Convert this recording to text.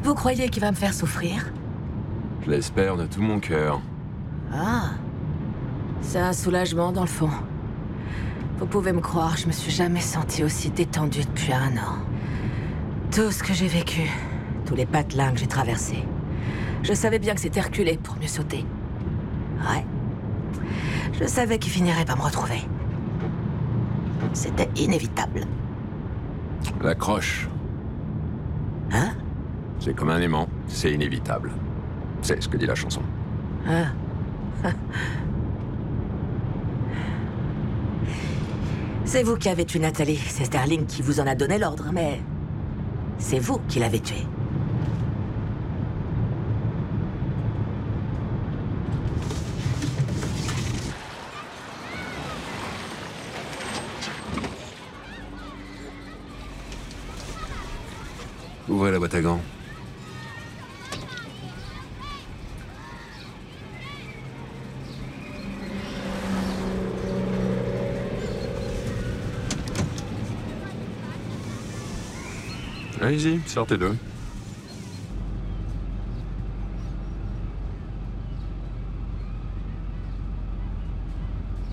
Vous croyez qu'il va me faire souffrir? Je l'espère de tout mon cœur. Ah. C'est un soulagement dans le fond. Vous pouvez me croire, je me suis jamais sentie aussi détendue depuis 1 an. Tout ce que j'ai vécu, tous les patelins que j'ai traversés. Je savais bien que c'était reculé pour mieux sauter. Ouais. Je savais qu'il finirait par me retrouver. C'était inévitable. La croche, Hein? c'est comme un aimant, c'est inévitable. C'est ce que dit la chanson. Ah. C'est vous qui avez tué Nathalie. C'est Sterling qui vous en a donné l'ordre, mais... c'est vous qui l'avez tuée. Ouvrez la boîte à gants. Allez-y, sortez-le.